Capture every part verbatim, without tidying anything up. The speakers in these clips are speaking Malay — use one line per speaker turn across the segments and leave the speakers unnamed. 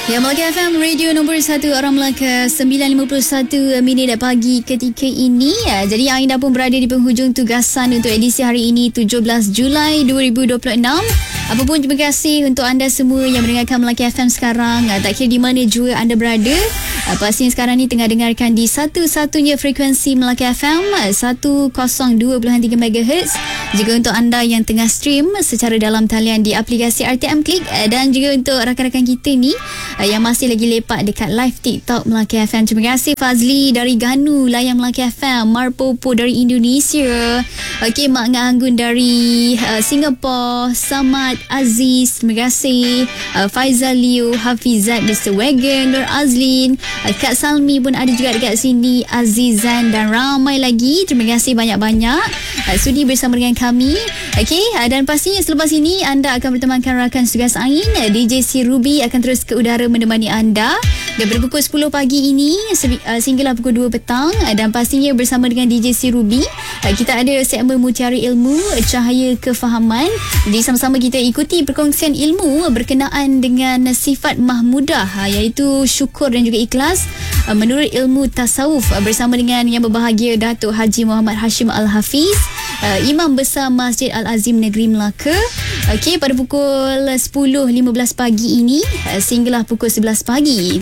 Ya, Melaka F M, radio nombor satu orang Melaka, sembilan lima puluh satu minit pagi ketika ini. Ya, jadi Aida pun berada di penghujung tugasan untuk edisi hari ini, tujuh belas Julai dua ribu dua puluh enam. Apapun, terima kasih untuk anda semua yang mendengarkan Melaka F M sekarang. Tak kira di mana jua anda berada. Pastinya sekarang ni tengah dengarkan di satu-satunya frekuensi Melaka F M, seratus dua puluh tiga megahertz. Juga untuk anda yang tengah stream secara dalam talian di aplikasi R T M Klik, dan juga untuk rakan-rakan kita ni yang masih lagi lepak dekat live TikTok Melaka F M. Terima kasih Fazli dari Ganu layan Melaka F M, Marpopo dari Indonesia, okey, Mak Nganggun dari uh, Singapore, Samad Aziz, terima kasih, uh, Faizal Liu, Hafizat, mister Wagon, Nur Azlin, uh, Kak Salmi pun ada juga dekat sini, Azizan dan ramai lagi. Terima kasih banyak-banyak uh, sudi bersama dengan kami. Okey, uh, dan pastinya selepas ini anda akan bertemankan rakan setugas angin, uh, D J C Ruby akan terus ke udara menemani anda daripada pukul sepuluh pagi ini sehinggalah pukul dua petang, dan pastinya bersama dengan D J C Ruby kita ada segmen Mutiara Ilmu, Cahaya Kefahaman. Jadi sama-sama kita ikuti perkongsian ilmu berkenaan dengan sifat mahmudah, iaitu syukur dan juga ikhlas menurut ilmu tasawuf, bersama dengan yang berbahagia Datuk Haji Muhammad Hashim Al-Hafiz, Imam Besar Masjid Al-Azim Negeri Melaka. Okey, pada pukul sepuluh lima belas pagi ini sehinggalah pukul sebelas pagi.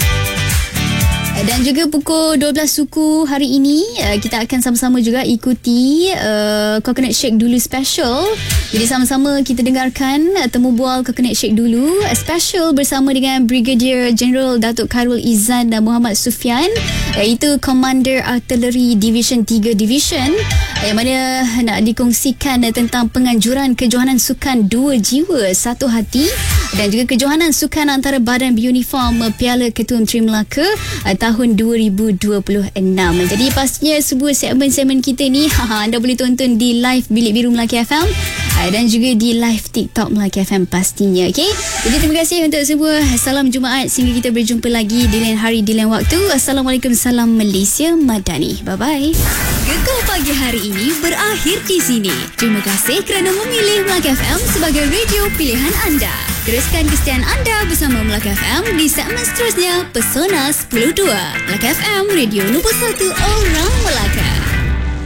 Dan juga pukul dua belas suku hari ini kita akan sama-sama juga ikuti uh, Coconut Shake dulu special. Jadi sama-sama kita dengarkan uh, temu bual Coconut Shake dulu uh, special bersama dengan Brigadier General Datuk Khairul Izzan dan Muhammad Sufian, iaitu Commander Artillery Division tiga Division, yang mana nak dikongsikan uh, tentang penganjuran kejohanan sukan dua jiwa satu hati dan juga kejohanan sukan antara badan beruniform uh, Piala Ketua Menteri Melaka uh, tahun dua ribu dua puluh enam. Jadi pastinya sebuah segmen-segmen kita ni ha, anda boleh tonton di live Bilik Biru Melaka F M dan juga di live TikTok Melaka F M pastinya. Okey, jadi terima kasih untuk semua. Salam Jumaat sehingga kita berjumpa lagi di lain hari, di lain waktu. Assalamualaikum, salam Malaysia Madani. Bye-bye. Gegar pagi hari ini berakhir di sini. Terima kasih kerana memilih Melaka F M sebagai radio pilihan anda. Teruskan kesetiaan anda bersama Melaka F M di segmen seterusnya, Pesona sepuluh dua. Melaka F M, radio nombor satu orang Melaka.